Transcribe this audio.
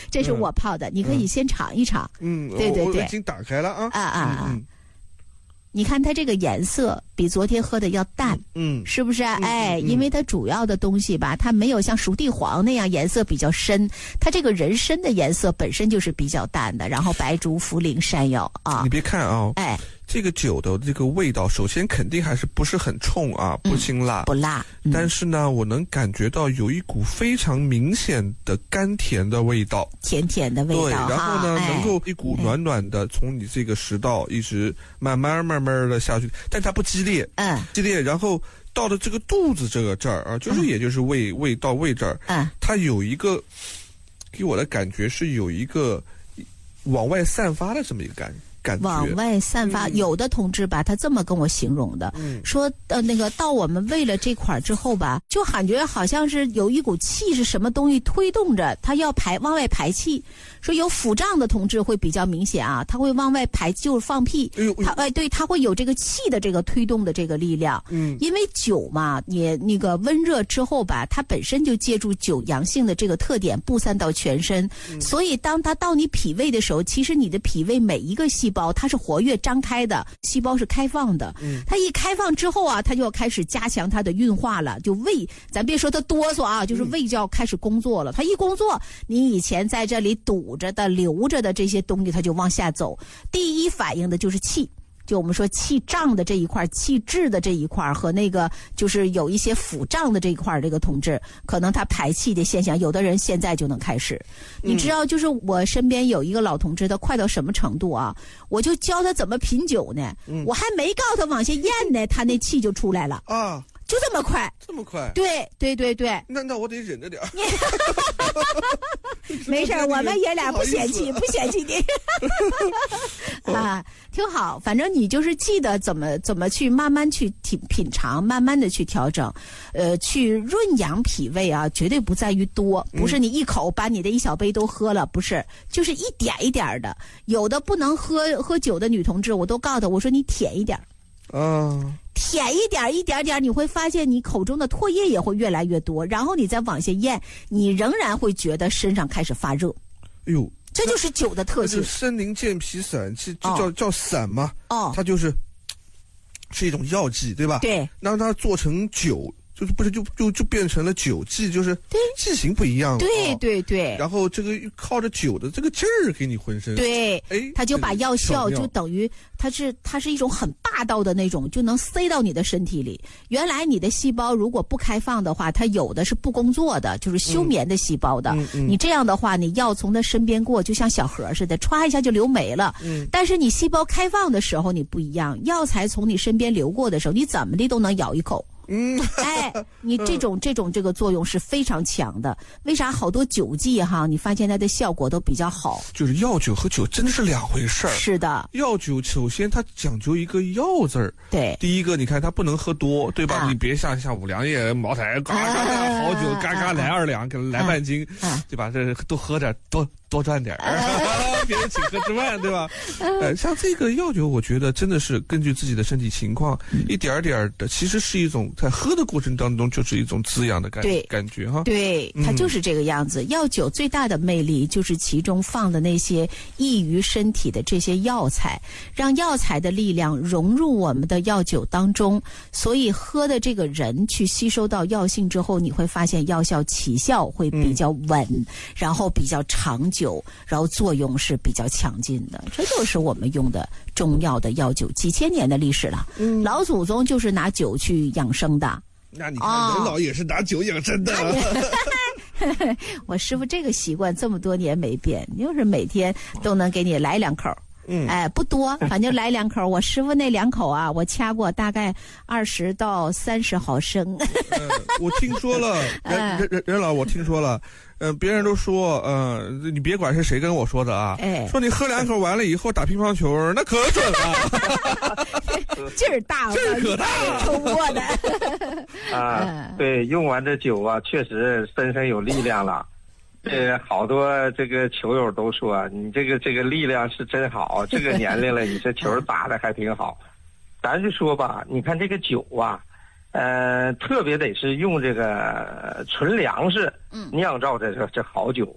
这是我泡的，你可以先尝一尝。对对对， 我已经打开了啊。 你看它这个颜色比昨天喝的要淡，是不是？因为它主要的东西吧，它没有像熟地黄那样颜色比较深，它这个人参的颜色本身就是比较淡的，然后白术、茯苓、山药啊。 你别看啊，这个酒的这个味道，首先肯定还是不是很冲啊，不辛辣， 不辣。 但是呢，我能感觉到有一股非常明显的甘甜的味道， 甜甜的味道。 对，然后呢，能够一股暖暖的从你这个食道一直慢慢的下去，但它不激烈，激烈，然后到了这个肚子这儿啊，就是也就是胃到胃这儿，它有一个给我的感觉是有一个往外散发的这么一个感觉。 往外散发，有的同志吧，他这么跟我形容的，说那个到我们胃了这块之后吧，就感觉好像是有一股气是什么东西推动着他要往外排气。说有腹胀的同志会比较明显啊，他会往外排，就是放屁。对，他会有这个气的这个推动的这个力量。因为酒嘛，也那个温热之后吧，它本身就借助酒阳性的这个特点布散到全身，所以当它到你脾胃的时候，其实你的脾胃每一个细胞它是活跃张开的，细胞是开放的。它一开放之后啊，它就要开始加强它的运化了，就胃，咱别说它哆嗦啊，就是胃就要开始工作了。它一工作，你以前在这里堵着的留着的这些东西它就往下走，第一反应的就是气，就我们说气胀的这一块，气滞的这一块和那个就是有一些腹胀的这一块，这个同志可能他排气的现象，有的人现在就能开始。你知道，就是我身边有一个老同志，他快到什么程度啊？我就教他怎么品酒呢，我还没告他往下咽呢，他那气就出来了啊。就这么快， 这么快？ 对。 那我得忍着点。 没事，我们爷俩不嫌弃你啊，挺好。反正你就是记得怎么去慢慢去品尝，慢慢的去调整，去润养脾胃啊，绝对不在于多，不是你一口把你的一小杯都喝了，不是，就是一点一点的。有的不能喝酒的女同志，我都告诉她，我说你舔一点。舔一点一点点，你会发现你口中的唾液也会越来越多，然后你再往下咽，你仍然会觉得身上开始发热。哎呦，这就是酒的特性。 参苓健脾散，其实叫散嘛。它就是一种药剂，对吧？ 对。 让它做成酒，就是不是就变成了酒剂，就是剂型不一样了。 对。 然后这个靠着酒的这个劲儿给你浑身。 对，他就把药效就等于它是一种很霸道的那种，就能塞到你的身体里。原来你的细胞如果不开放的话，它有的是不工作的，就是休眠的细胞的。你这样的话，你药从它身边过，就像小河似的，歘一下就流没了。但是你细胞开放的时候，你不一样，药材从你身边流过的时候，你怎么的都能咬一口。你这个作用是非常强的。为啥好多酒剂哈，你发现它的效果都比较好？ 就是药酒和酒真的是两回事儿。 是的， 药酒首先它讲究一个药字儿。 对， 第一个你看它不能喝多，对吧？你别像五粮液、茅台，嘎嘎好酒，嘎嘎来2两，给来半斤，对吧？这都喝点多赚点别人请客吃饭，对吧？像这个药酒，我觉得真的是根据自己的身体情况，一点点的，其实是一种在喝的过程当中就是一种滋养的感觉哈。 对，它就是这个样子。药酒最大的魅力就是其中放的那些益于身体的这些药材，让药材的力量融入我们的药酒当中，所以喝的这个人去吸收到药性之后，你会发现药效起效会比较稳，然后比较长久，然后作用是比较强劲的。这就是我们用的中药的药酒，几千年的历史了。老祖宗就是拿酒去养生的。 那你看人老也是拿酒养生的。 我师傅这个习惯这么多年没变，就是每天都能给你来2口。不多，反正来2口。我师傅那2口啊，我掐过，大概20到30毫升。 我听说了，任老，我听说了。别人都说，你别管是谁跟我说的啊，说你喝2口完了以后打乒乓球，那可准了， 劲儿大， 劲儿可大了， 抽过的。 对，用完这酒啊，确实身上有力量了。好多这个球友都说你这个力量是真好，这个年龄了，你这球打的还挺好。咱就说吧，你看这个酒啊，特别得是用这个纯粮食酿造这好酒，